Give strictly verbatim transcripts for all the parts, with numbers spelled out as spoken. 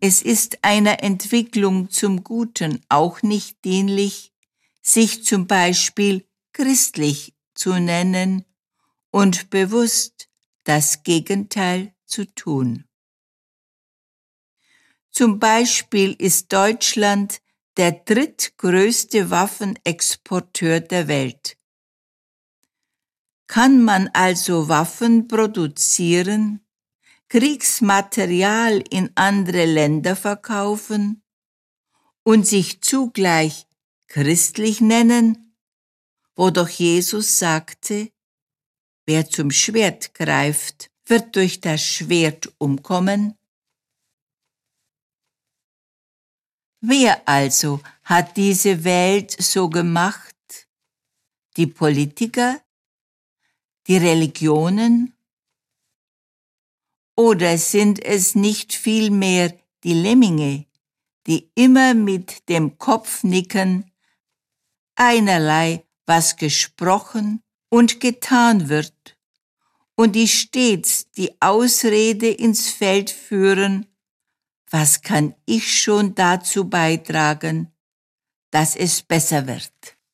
Es ist einer Entwicklung zum Guten auch nicht dienlich, sich zum Beispiel christlich zu nennen und bewusst das Gegenteil zu tun. Zum Beispiel ist Deutschland der drittgrößte Waffenexporteur der Welt. Kann man also Waffen produzieren, Kriegsmaterial in andere Länder verkaufen und sich zugleich christlich nennen, wo doch Jesus sagte, wer zum Schwert greift, wird durch das Schwert umkommen? Wer also hat diese Welt so gemacht? Die Politiker? Die Religionen? Oder sind es nicht vielmehr die Lemminge, die immer mit dem Kopf nicken, einerlei, was gesprochen und getan wird, und die stets die Ausrede ins Feld führen, was kann ich schon dazu beitragen, dass es besser wird?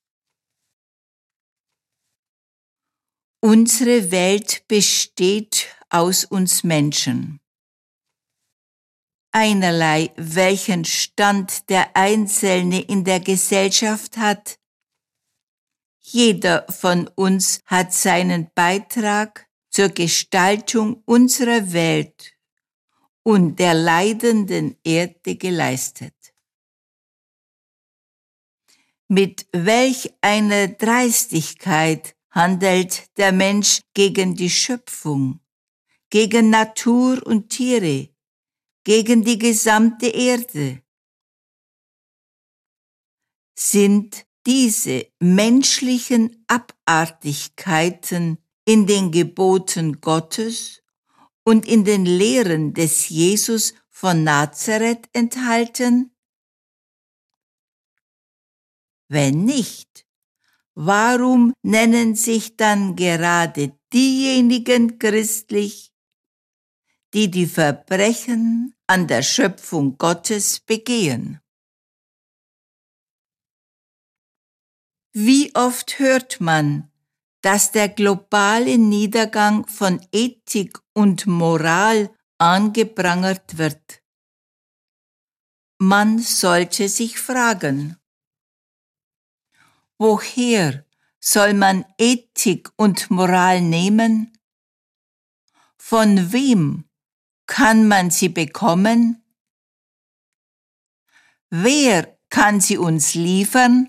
Unsere Welt besteht aus uns Menschen. Einerlei, welchen Stand der Einzelne in der Gesellschaft hat. Jeder von uns hat seinen Beitrag zur Gestaltung unserer Welt und der leidenden Erde geleistet. Mit welch einer Dreistigkeit handelt der Mensch gegen die Schöpfung, gegen Natur und Tiere, gegen die gesamte Erde. Sind diese menschlichen Abartigkeiten in den Geboten Gottes und in den Lehren des Jesus von Nazareth enthalten? Wenn nicht, warum nennen sich dann gerade diejenigen christlich, die die Verbrechen an der Schöpfung Gottes begehen? Wie oft hört man, dass der globale Niedergang von Ethik und Moral angeprangert wird? Man sollte sich fragen, woher soll man Ethik und Moral nehmen? Von wem kann man sie bekommen? Wer kann sie uns liefern?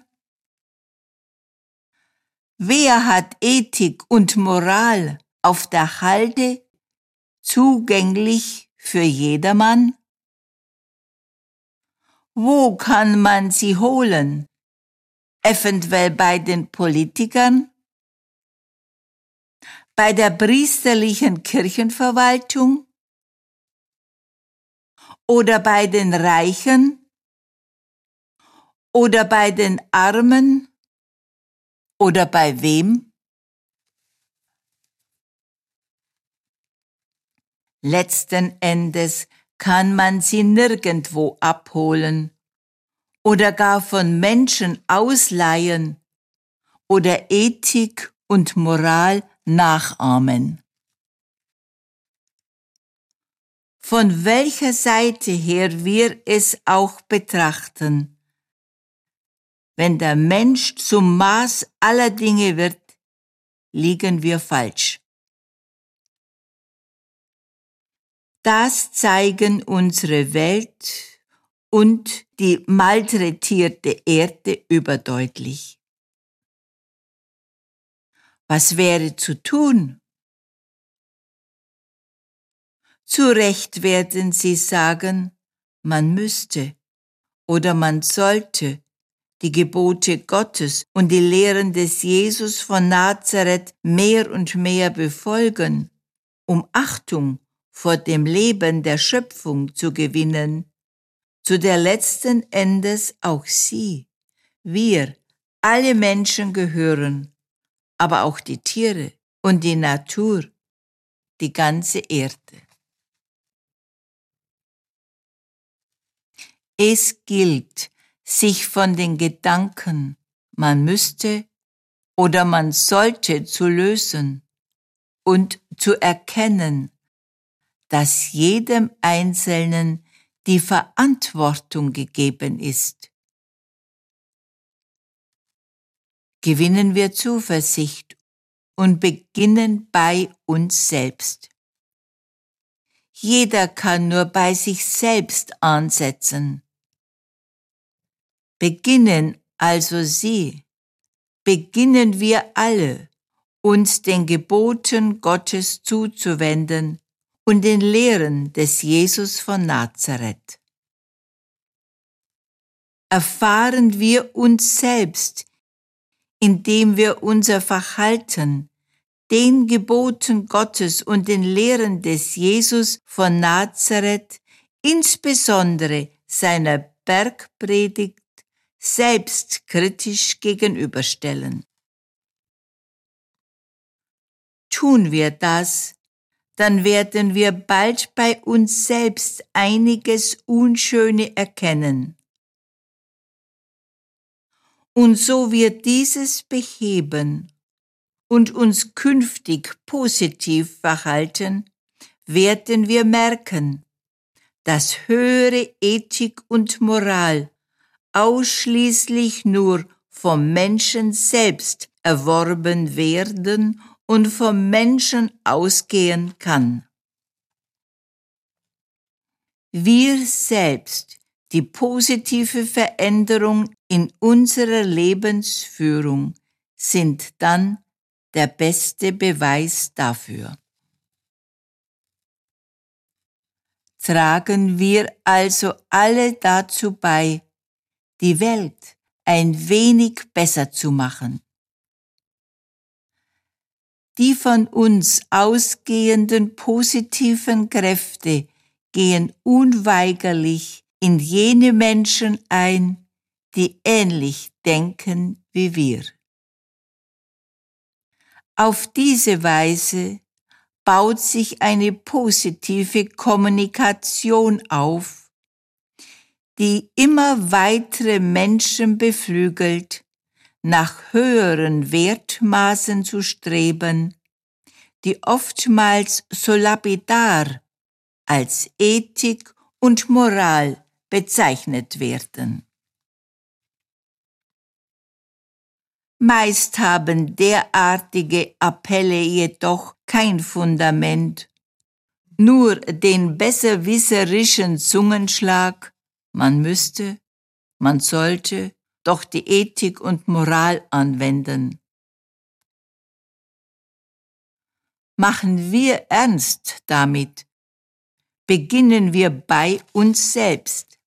Wer hat Ethik und Moral auf der Halde, zugänglich für jedermann? Wo kann man sie holen? Eventuell bei den Politikern? Bei der priesterlichen Kirchenverwaltung? Oder bei den Reichen? Oder bei den Armen? Oder bei wem? Letzten Endes kann man sie nirgendwo abholen oder gar von Menschen ausleihen oder Ethik und Moral nachahmen. Von welcher Seite her wir es auch betrachten, wenn der Mensch zum Maß aller Dinge wird, liegen wir falsch. Das zeigen unsere Welt und die malträtierte Erde überdeutlich. Was wäre zu tun? Zu Recht werden Sie sagen, man müsste oder man sollte die Gebote Gottes und die Lehren des Jesus von Nazareth mehr und mehr befolgen, um Achtung vor dem Leben der Schöpfung zu gewinnen, zu der letzten Endes auch Sie, wir, alle Menschen gehören, aber auch die Tiere und die Natur, die ganze Erde. Es gilt, sich von den Gedanken, man müsste oder man sollte, zu lösen und zu erkennen, dass jedem Einzelnen die Verantwortung gegeben ist. Gewinnen wir Zuversicht und beginnen bei uns selbst. Jeder kann nur bei sich selbst ansetzen. Beginnen also Sie, beginnen wir alle, uns den Geboten Gottes zuzuwenden und den Lehren des Jesus von Nazareth. Erfahren wir uns selbst, indem wir unser Verhalten den Geboten Gottes und den Lehren des Jesus von Nazareth, insbesondere seiner Bergpredigt, selbstkritisch gegenüberstellen. Tun wir das, dann werden wir bald bei uns selbst einiges Unschöne erkennen. Und so wir dieses beheben und uns künftig positiv verhalten, werden wir merken, dass höhere Ethik und Moral ausschließlich nur vom Menschen selbst erworben werden und vom Menschen ausgehen kann. Wir selbst die positive Veränderung in unserer Lebensführung sind dann der beste Beweis dafür. Tragen wir also alle dazu bei, die Welt ein wenig besser zu machen. Die von uns ausgehenden positiven Kräfte gehen unweigerlich in jene Menschen ein, die ähnlich denken wie wir. Auf diese Weise baut sich eine positive Kommunikation auf, die immer weitere Menschen beflügelt, nach höheren Wertmaßen zu streben, die oftmals so lapidar als Ethik und Moral bezeichnet werden. Meist haben derartige Appelle jedoch kein Fundament, nur den besserwisserischen Zungenschlag, man müsste, man sollte doch die Ethik und Moral anwenden. Machen wir ernst damit, beginnen wir bei uns selbst.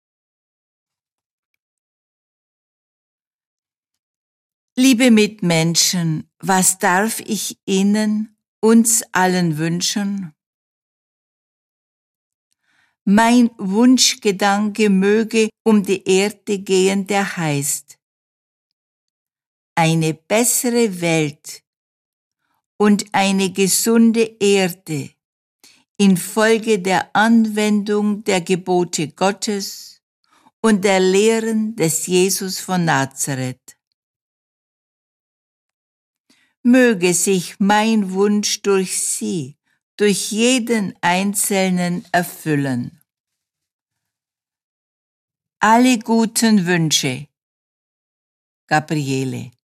Liebe Mitmenschen, was darf ich Ihnen, uns allen wünschen? Mein Wunschgedanke möge um die Erde gehen, der heißt: eine bessere Welt und eine gesunde Erde infolge der Anwendung der Gebote Gottes und der Lehren des Jesus von Nazareth. Möge sich mein Wunsch durch Sie, durch jeden Einzelnen erfüllen. Alle guten Wünsche, Gabriele.